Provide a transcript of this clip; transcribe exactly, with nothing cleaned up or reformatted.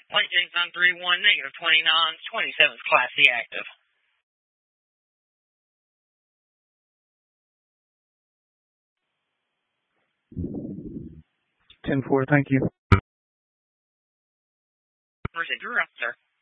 Flight James nine three one, negative twenty-nine, twenty-seven is Class C active. ten four, thank you. Proceed, you're up, sir.